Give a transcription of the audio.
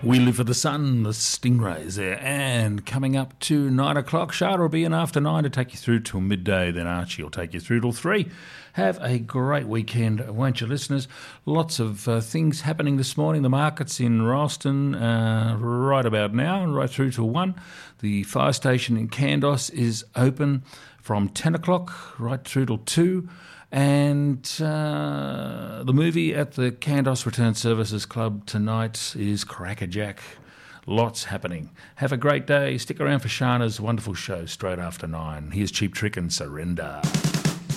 We Live for the Sun, the Stingrays there. And coming up to 9 o'clock, Shada will be in after 9 to take you through till midday. Then Archie will take you through till 3. Have a great weekend, won't you, listeners? Lots of things happening this morning. The market's in Ralston right about now and right through till 1. The fire station in Kandos is open from 10 o'clock right through till 2. And the movie at the Kandos Return Services Club tonight is Crackerjack. Lots happening. Have a great day. Stick around for Shana's wonderful show straight after 9. Here's Cheap Trick and Surrender.